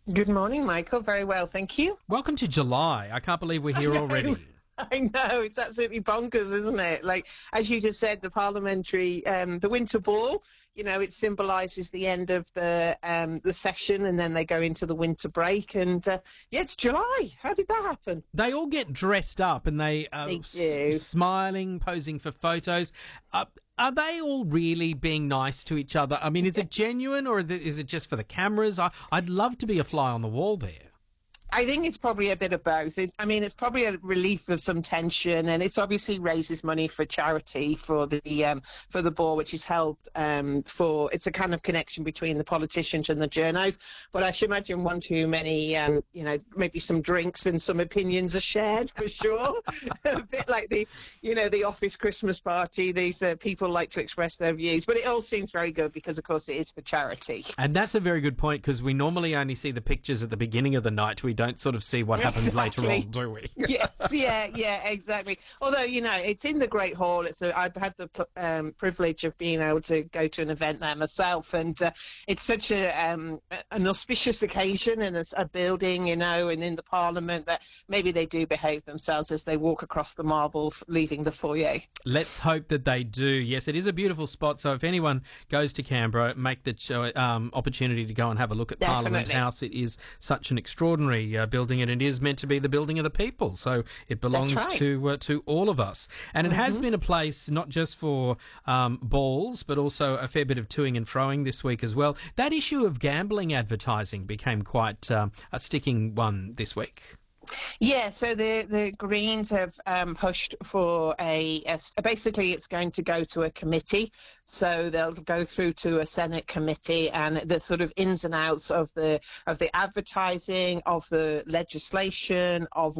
Good morning, Michael. Very well, thank you. Welcome to July. I can't believe we're here already. I know, it's absolutely bonkers, isn't it? Like, as you just said, the winter ball, it symbolises the end of the session, and then they go into the winter break. And it's July. How did that happen? They all get dressed up and they do. Smiling, posing for photos. Are they all really being nice to each other? I mean, is it genuine or is it just for the cameras? I'd love to be a fly on the wall there. I think it's probably a bit of both. It's probably a relief of some tension, and it's obviously raises money for charity for the ball, which is held it's a kind of connection between the politicians and the journos. But I should imagine one too many, maybe some drinks and some opinions are shared for sure. A bit like the office Christmas party. These people like to express their views, but it all seems very good because, of course, it is for charity. And that's a very good point because we normally only see the pictures at the beginning of the night. We don't sort of see what happens later on, do we? Yes, yeah, exactly. Although, it's in the Great Hall. I've had the privilege of being able to go to an event there myself, and it's such an auspicious occasion in a building, and in the Parliament that maybe they do behave themselves as they walk across the marble, leaving the foyer. Let's hope that they do. Yes, it is a beautiful spot, so if anyone goes to Canberra, make the opportunity to go and have a look at Definitely. Parliament House. It is such an extraordinary building, and it is meant to be the building of the people, so it belongs to all of us. And it has been a place not just for balls, but also a fair bit of toing and froing this week as well. That issue of gambling advertising became quite a sticking one this week. Yeah, so the Greens have pushed for basically it's going to go to a committee, so they'll go through to a Senate committee, and the sort of ins and outs of the advertising, of the legislation, of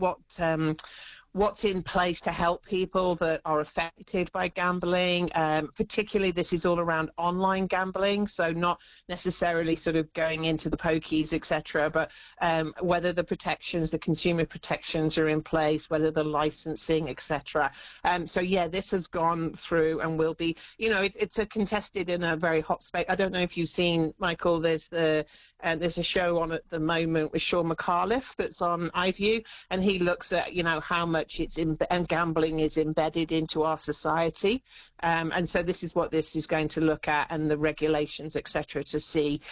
what's in place to help people that are affected by gambling. Particularly, this is all around online gambling, so not necessarily sort of going into the pokies, etc., but whether the consumer protections are in place, whether the licensing, etc. This has gone through and will be, it's a contested in a very hot space. I don't know if you've seen, Michael, there's a show on at the moment with Sean McAuliffe that's on iView, and he looks at, how much and gambling is embedded into our society. And so this is what this is going to look at, and the regulations, etc., to see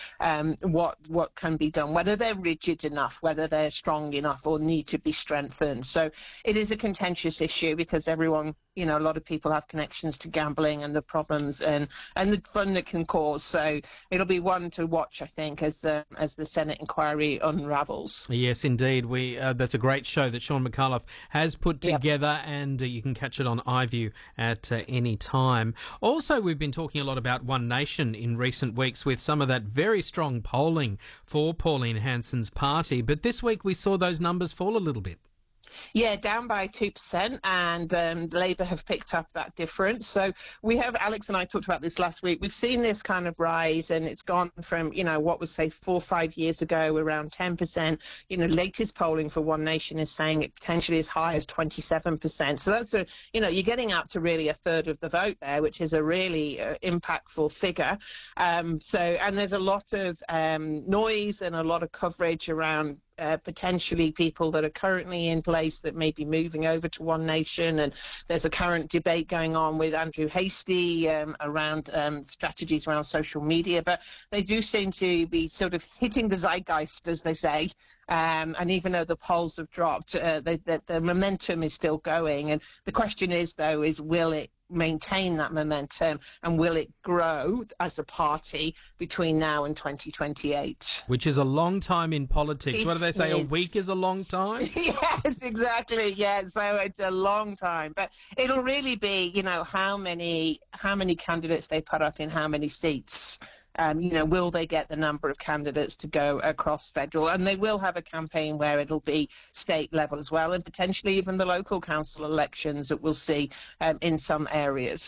what can be done, whether they're rigid enough, whether they're strong enough or need to be strengthened. So it is a contentious issue because everyone, a lot of people have connections to gambling and the problems and the fun that can cause. So it'll be one to watch, I think, as the Senate inquiry unravels. Yes, indeed. That's a great show that Sean McAuliffe has put together, and you can catch it on iView at any time. Also, we've been talking a lot about One Nation in recent weeks with some of that very strong polling for Pauline Hanson's party, but this week we saw those numbers fall a little bit. Yeah, down by 2%, and Labour have picked up that difference. So we have, Alex and I talked about this last week, we've seen this kind of rise, and it's gone from, what was, say, 4 or 5 years ago, around 10%. Latest polling for One Nation is saying it potentially as high as 27%. So that's, you're getting up to really a third of the vote there, which is a really impactful figure. And there's a lot of noise and a lot of coverage around potentially people that are currently in place that may be moving over to One Nation, and there's a current debate going on with Andrew Hastie around strategies around social media, but they do seem to be sort of hitting the zeitgeist, as they say, and even though the polls have dropped, the momentum is still going, and the question is, though, will it maintain that momentum, and will it grow as a party between now and 2028? Which is a long time in politics. What do they say? A week is a long time? Yes, exactly. Yeah, so it's a long time. But it'll really be, how many candidates they put up in how many seats. Will they get the number of candidates to go across federal? And they will have a campaign where it'll be state level as well, and potentially even the local council elections that we'll see in some areas.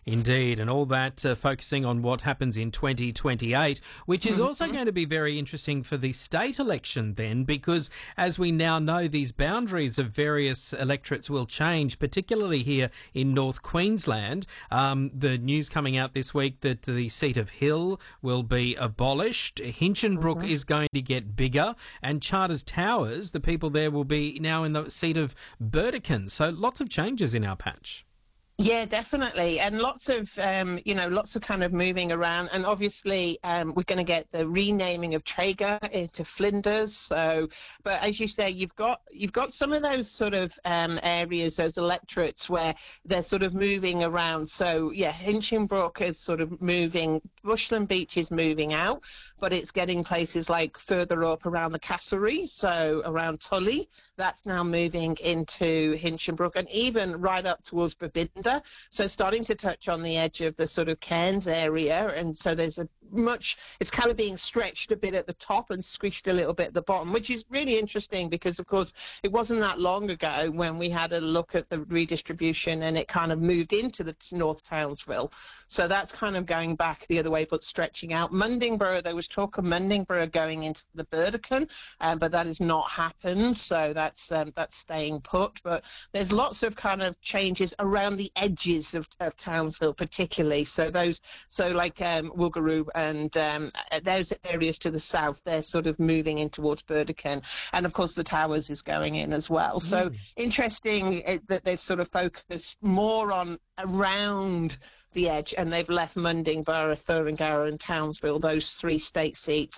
Indeed, and all that focusing on what happens in 2028, which is also going to be very interesting for the state election then, because as we now know, these boundaries of various electorates will change, particularly here in North Queensland. The news coming out this week that the seat of Hill will be abolished. Hinchinbrook is going to get bigger, and Charters Towers, the people there will be now in the seat of Burdekin. So lots of changes in our patch. Yeah, definitely. And lots of kind of moving around. And obviously, we're going to get the renaming of Traeger into Flinders. So, but as you say, you've got some of those sort of areas, those electorates where they're sort of moving around. So, yeah, Hinchinbrook is sort of moving, Bushland Beach is moving out, but it's getting places like further up around the Castlereagh, so around Tully, that's now moving into Hinchinbrook, and even right up towards Babinda. So starting to touch on the edge of the sort of Cairns area, and so there's it's kind of being stretched a bit at the top and squished a little bit at the bottom, which is really interesting because, of course, it wasn't that long ago when we had a look at the redistribution and it kind of moved into the North Townsville. So that's kind of going back the other way, but stretching out. Mundingborough, there was talk of Mundingborough going into the Burdekin, but that has not happened. So that's staying put. But there's lots of kind of changes around the edges of Townsville, particularly. So like Woogaroo and those areas to the south, they're sort of moving in towards Burdekin, and of course the Towers is going in as well. So interesting that they've sort of focused more on around the edge, and they've left Mundingborough, Thurngara and Townsville, those three state seats,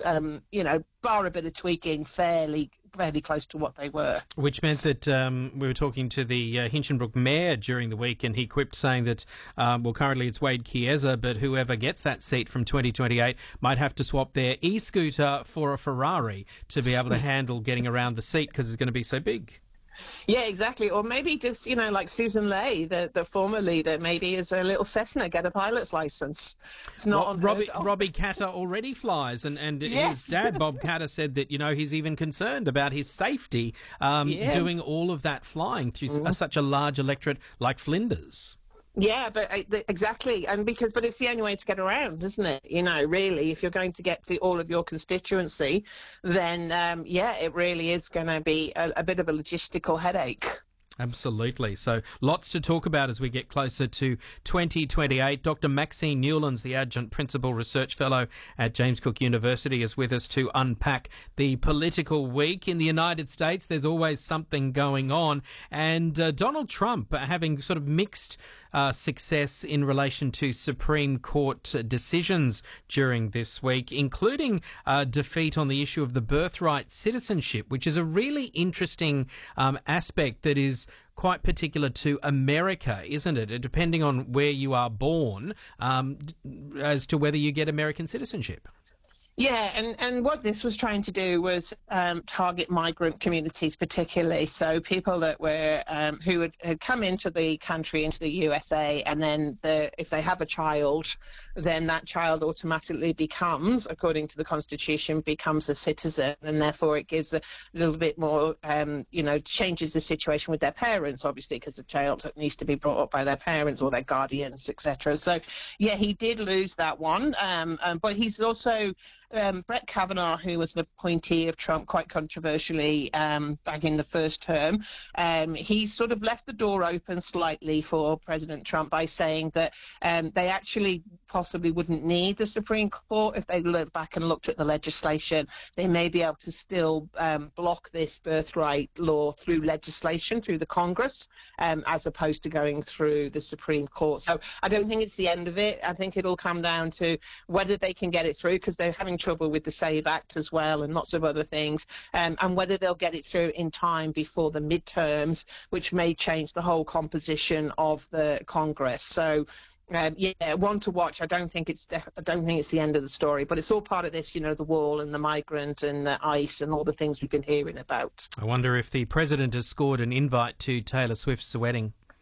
bar a bit of tweaking, fairly close to what they were. Which meant that we were talking to the Hinchinbrook mayor during the week, and he quipped saying that, currently it's Wade Chiesa, but whoever gets that seat from 2028 might have to swap their e-scooter for a Ferrari to be able to handle getting around the seat because it's going to be so big. Yeah, exactly. Or maybe just, like Susan Ley, the former leader, maybe is a little Cessna, get a pilot's license. It's not Robbie Katter already flies, and his dad, Bob Katter, said that, he's even concerned about his safety doing all of that flying through such a large electorate like Flinders. Yeah, but exactly, but it's the only way to get around, isn't it? Really, if you're going to get to all of your constituency, then it really is going to be a bit of a logistical headache. Absolutely. So lots to talk about as we get closer to 2028. Dr. Maxine Newlands, the Adjunct Principal Research Fellow at James Cook University, is with us to unpack the political week. In the United States, there's always something going on. And Donald Trump having sort of mixed success in relation to Supreme Court decisions during this week, including defeat on the issue of the birthright citizenship, which is a really interesting aspect that is quite particular to America, isn't it? Depending on where you are born, as to whether you get American citizenship. Yeah, and what this was trying to do was target migrant communities particularly, so people that were who had come into the country, into the USA, and then if they have a child, then that child automatically becomes, according to the Constitution, becomes a citizen, and therefore it gives a little bit more, changes the situation with their parents, obviously, because the child needs to be brought up by their parents or their guardians, etc. So, yeah, he did lose that one, but he's also... Brett Kavanaugh, who was an appointee of Trump quite controversially back in the first term, he sort of left the door open slightly for President Trump by saying that they actually possibly wouldn't need the Supreme Court if they went back and looked at the legislation. They may be able to still block this birthright law through legislation, through the Congress, as opposed to going through the Supreme Court. So I don't think it's the end of it. I think it'll come down to whether they can get it through, because they're having trouble with the SAVE Act as well and lots of other things, and whether they'll get it through in time before the midterms, which may change the whole composition of the Congress. So one to watch. I don't think it's the end of the story, but it's all part of this, the wall and the migrant and the ICE and all the things we've been hearing about. I wonder if the president has scored an invite to Taylor Swift's wedding.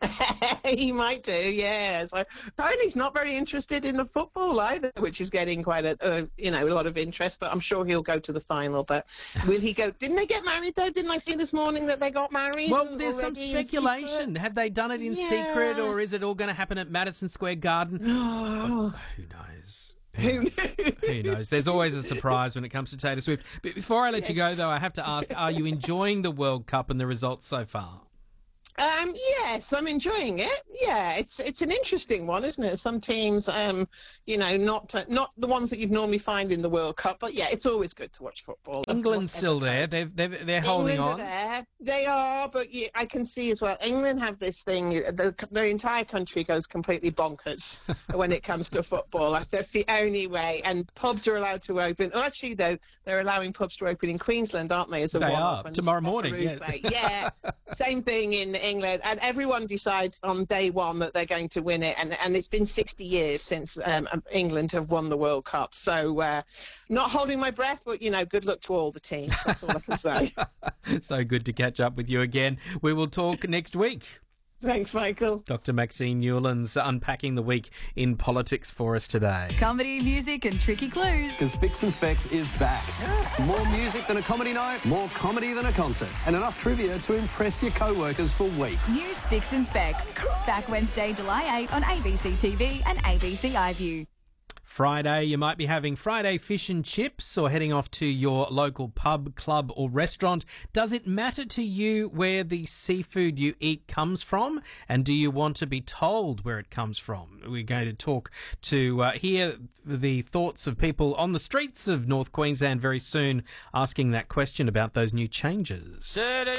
He might do, yeah. So apparently he's not very interested in the football either, which is getting quite a lot of interest. But I'm sure he'll go to the final. But will he go? Didn't they get married though? Didn't I see this morning that they got married? Well, there's some speculation. Have they done it in secret, or is it all going to happen at Madison Square Garden? Oh. Who knows? Who knows? There's always a surprise when it comes to Taylor Swift. But before I let you go, though, I have to ask: are you enjoying the World Cup and the results so far? Yes, I'm enjoying it. Yeah, it's an interesting one, isn't it? Some teams, not the ones that you'd normally find in the World Cup, but yeah, it's always good to watch football. England's still there. They're holding on. There. They are, but I can see as well. England have this thing. The entire country goes completely bonkers when it comes to football. That's the only way. And pubs are allowed to open. Well, actually, though, they're allowing pubs to open in Queensland, aren't they? They are tomorrow morning. Yes. Yeah, same thing in England, and everyone decides on day one that they're going to win it, and it's been 60 years since England have won the World Cup, so not holding my breath, but good luck to all the teams. That's all I can say. So good to catch up with you again. We will talk next week. Thanks, Michael. Dr. Maxine Newlands unpacking the week in politics for us today. Comedy, music and tricky clues. Because Spicks and Specs is back. More music than a comedy night, more comedy than a concert, and enough trivia to impress your co-workers for weeks. New Spicks and Specs. Back Wednesday, July 8 on ABC TV and ABC iView. Friday, you might be having Friday fish and chips or heading off to your local pub, club or restaurant. Does it matter to you where the seafood you eat comes from? And do you want to be told where it comes from? We're going to talk to hear the thoughts of people on the streets of North Queensland very soon, asking that question about those new changes.